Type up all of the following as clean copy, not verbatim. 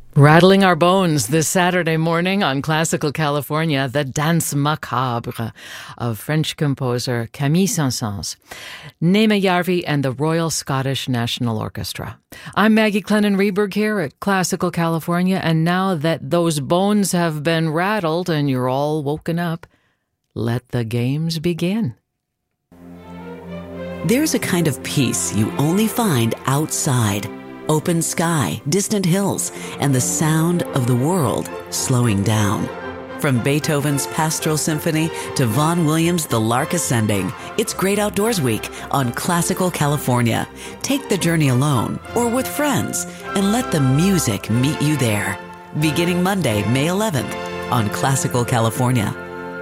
Rattling our bones this Saturday morning on Classical California, the Danse Macabre of French composer Camille Saint-Saëns, Naima Järvi and the Royal Scottish National Orchestra. I'm Maggie Clennon-Reberg here at Classical California, and now that those bones have been rattled and you're all woken up, let the games begin. There's a kind of peace you only find outside. Open sky, distant hills, and the sound of the world slowing down. From Beethoven's Pastoral Symphony to Vaughan Williams' The Lark Ascending, it's Great Outdoors Week on Classical California. Take the journey alone or with friends and let the music meet you there. Beginning Monday, May 11th on Classical California.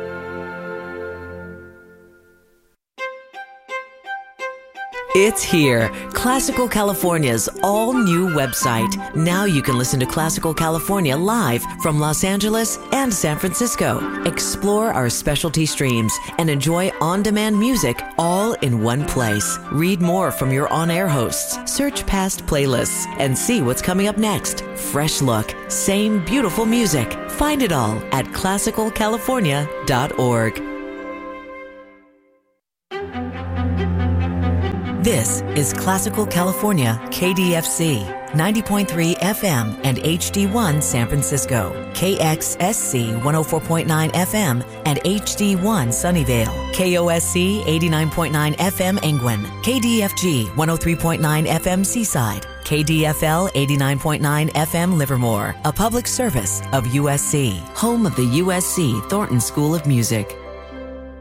It's here, Classical California's all-new website. Now you can listen to Classical California live from Los Angeles and San Francisco. Explore our specialty streams and enjoy on-demand music all in one place. Read more from your on-air hosts, search past playlists, and see what's coming up next. Fresh look, same beautiful music. Find it all at classicalcalifornia.org. This is Classical California, KDFC, 90.3 FM and HD1 San Francisco, KXSC 104.9 FM and HD1 Sunnyvale, KOSC 89.9 FM Angwin, KDFG 103.9 FM Seaside, KDFL 89.9 FM Livermore, a public service of USC, home of the USC Thornton School of Music.